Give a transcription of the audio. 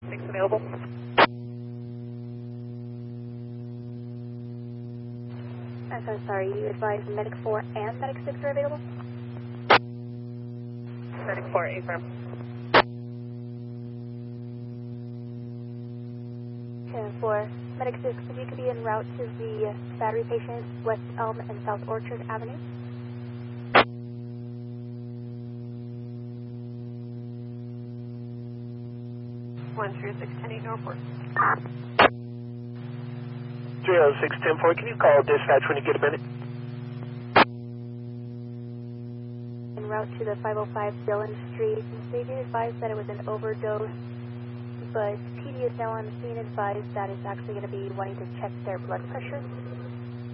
6 available. I'm so sorry, you advised Medic 4 and Medic 6 are available? Medic 4, affirm. 10-4. Medic 6, if you could be en route to the battery patient, West Elm and South Orchard Avenue. One 610 Norfolk. 306-10-4, can you call dispatch when you get a minute? En route to the 505 Dillon Street. They did advise that it was an overdose, but PD is now on the scene, advised that it's actually going to be wanting to check their blood pressure.